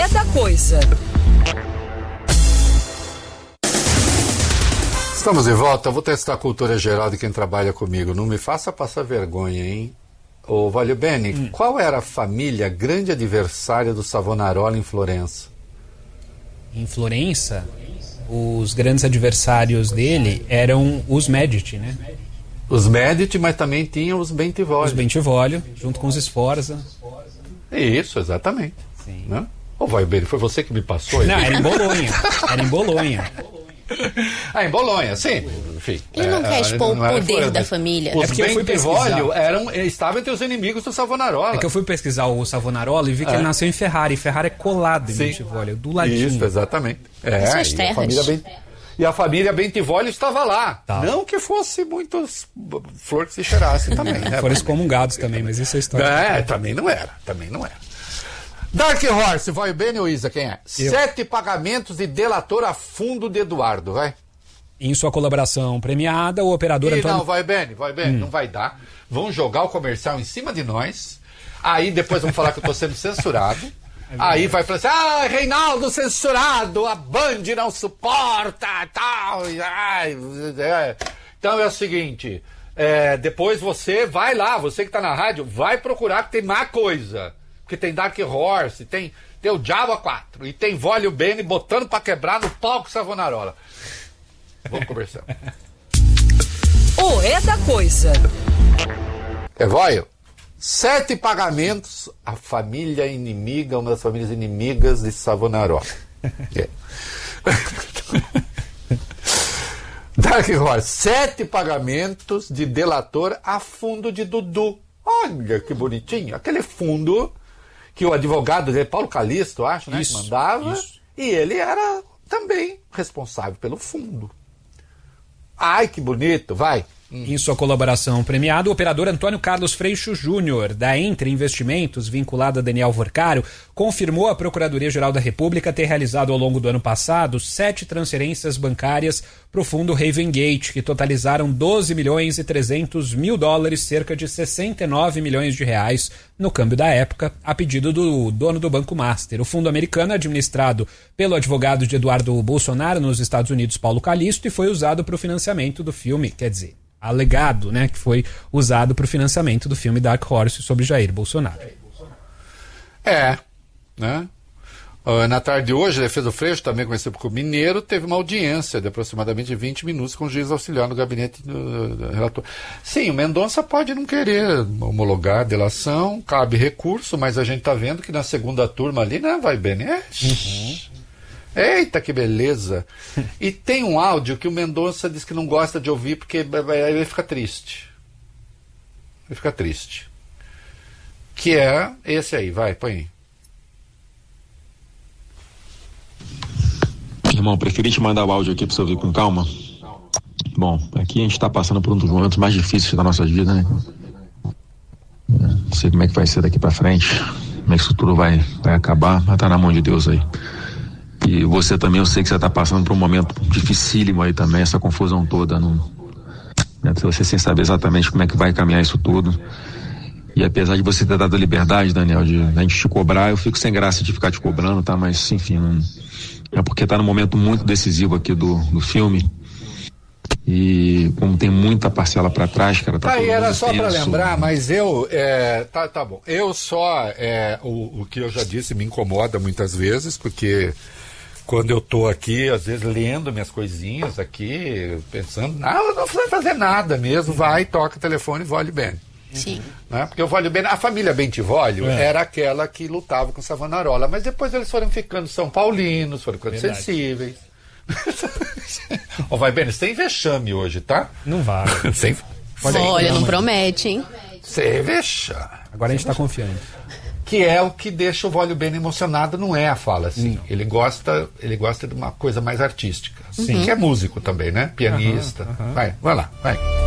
da coisa. Estamos de volta. Eu vou testar a cultura geral de quem trabalha comigo. Não me faça passar vergonha, hein? Ô, Valio Bene, qual era a família grande adversária do Savonarola em Florença? Em Florença, os grandes adversários dele eram os Medici, né? Os Medici, mas também tinham os Bentivoglio. Os Bentivoglio, junto com os Sforza. Isso, exatamente. Sim. Né? Ô, Valio Bene, foi você que me passou? Não, era em Bolonha. Era em Bolonha. Em Bolonha, sim. Enfim, Ele não quer expor o poder da família. Os Bentivoglio estavam entre os inimigos do Savonarola. É que eu fui pesquisar o Savonarola e vi que ele nasceu em Ferrara. E Ferrara é colado em Bentivoglio, do ladinho. Isso, exatamente. Suas terras. E a família Bentivoglio estava lá. Tá. Não que fosse muitos flor que se cheirasse também, né? Foram excomungados também, mas isso é história. Também não era. Dark Horse, Valio Bene ou Isa, quem é? 7 pagamentos de delator a fundo de Eduardo, vai. Em sua colaboração premiada, o operador Antônio... Não, Valio Bene, não vai dar. Vão jogar o comercial em cima de nós. Aí depois vão falar que eu estou sendo censurado. Aí vai falar assim, Reinaldo censurado, a Band não suporta, tal. Então é o seguinte, depois você vai lá, você que está na rádio, vai procurar que tem má coisa. Porque tem Dark Horse, tem o Diabo 4 e tem Valio Bene botando pra quebrar no palco Savonarola. Vamos conversar. O É da Coisa. Valio, 7 pagamentos à família inimiga, uma das famílias inimigas de Savonarola. Dark Horse, 7 pagamentos de delator a fundo de Dudu. Olha que bonitinho. Aquele fundo que o advogado dele, Paulo Calisto, acho, né, que mandava, e ele era também responsável pelo fundo. Ai, que bonito, vai. Em sua colaboração premiada, o operador Antônio Carlos Freixo Júnior, da Entre Investimentos, vinculado a Daniel Vorcaro, confirmou à Procuradoria-Geral da República ter realizado ao longo do ano passado 7 transferências bancárias para o fundo Ravengate, que totalizaram 12 milhões e 300 mil dólares, cerca de 69 milhões de reais, no câmbio da época, a pedido do dono do Banco Master. O fundo americano, administrado pelo advogado de Eduardo Bolsonaro nos Estados Unidos, Paulo Calisto, e foi usado para o financiamento do filme, alegado, né, que foi usado para o financiamento do filme Dark Horse sobre Jair Bolsonaro. Né? Na tarde de hoje, a defesa do Freixo, também conhecido como Mineiro, teve uma audiência de aproximadamente 20 minutos com o juiz auxiliar no gabinete do relator. Sim, o Mendonça pode não querer homologar a delação, cabe recurso, mas a gente está vendo que na segunda turma ali, né, vai bem, né? Eita, que beleza! E tem um áudio que o Mendonça diz que não gosta de ouvir porque ele fica triste. Que é esse aí, vai, põe aí. Irmão, preferi te mandar o áudio aqui pra você ouvir com calma. Bom, aqui a gente tá passando por um dos momentos mais difíceis da nossa vida, né? Não sei como é que vai ser daqui pra frente, como é que isso tudo vai acabar, mas tá na mão de Deus aí. E você também, eu sei que você tá passando por um momento dificílimo aí também, essa confusão toda, você sem saber exatamente como é que vai caminhar isso tudo. E apesar de você ter dado a liberdade, Daniel, de a gente te cobrar, eu fico sem graça de ficar te cobrando, tá? Mas, enfim, é porque tá num momento muito decisivo aqui do filme. E como tem muita parcela para trás, cara, tá aí era só para lembrar, mas tá bom. Eu só o que eu já disse me incomoda muitas vezes, porque quando eu tô aqui, às vezes lendo minhas coisinhas aqui, pensando, não vai fazer nada mesmo, vai, toca o telefone e Valio Bene. Sim. Né? Porque o Valio Bene, a família Bentivoglio era aquela que lutava com Savonarola, mas depois eles foram ficando São Paulinos, foram ficando sensíveis. Vai Bene, sem vexame hoje, tá? Não vai. Olha, não promete, hein? Sem vexame. Agora a gente tá confiando. Que é o que deixa o Valio Bene emocionado, não é a fala, assim. Ele gosta de uma coisa mais artística. Sim. Que é músico também, né? Pianista. Vai lá, vai.